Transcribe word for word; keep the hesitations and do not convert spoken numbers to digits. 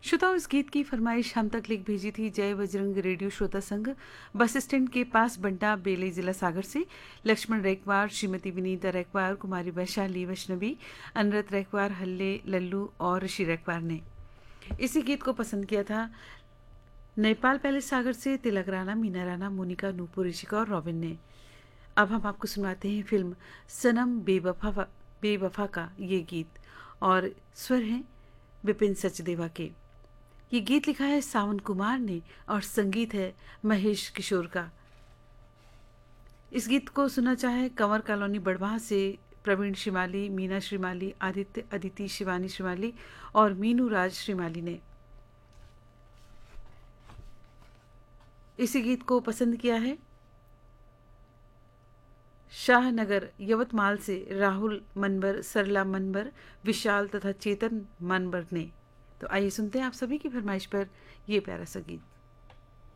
श्रोताओं, इस गीत की फरमाइश हम तक लिख भेजी थी जय बजरंग रेडियो श्रोता संघ, बस स्टैंड के पास, बंटा बेले, जिला सागर से। लक्ष्मण रैकवार, श्रीमती विनीता रैकवार, कुमारी वैशाली वैष्णवी, अनरत रैकवार, हल्ले लल्लू और ऋषि रैकवार ने इसी गीत को पसंद किया था। नेपाल पैलेस सागर से तिलक राणा, मीना राणा, मोनिका, नूपुर, ऋषिका और रॉबिन ने। अब हम आपको सुनाते हैं फिल्म सनम बेवफा बेवफा का ये गीत, और स्वर हैं विपिन सचदेवा के। ये गीत लिखा है सावन कुमार ने और संगीत है महेश किशोर का। इस गीत को सुना चाहे कंवर कॉलोनी बड़वाह से प्रवीण श्रीमाली, मीना श्रीमाली, आदित्य अदिति, शिवानी श्रीमाली और मीनू राज श्रीमाली ने इसी गीत को पसंद किया है। शाहनगर यवतमाल से राहुल मनबर, सरला मनबर, विशाल तथा चेतन मनबर ने। तो आइए सुनते हैं आप सभी की फरमाइश पर ये प्यारा सा गीत।